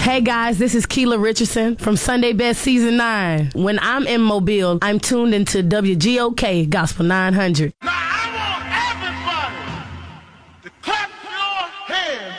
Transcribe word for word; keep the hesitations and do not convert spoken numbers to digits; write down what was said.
Hey guys, this is Keela Richardson from Sunday Best Season nine. When I'm in Mobile, I'm tuned into W G O K Gospel nine hundred.